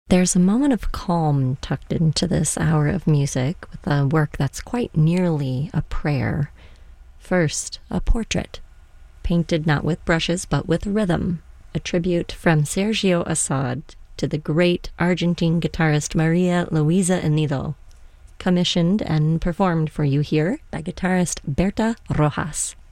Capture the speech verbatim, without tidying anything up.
There's a moment of calm tucked into this hour of music with a work that's quite nearly a prayer. First, a portrait, painted not with brushes but with rhythm, a tribute from Sergio Assad to the great Argentine guitarist Maria Luisa Enido, commissioned and performed for you here by guitarist Berta Rojas.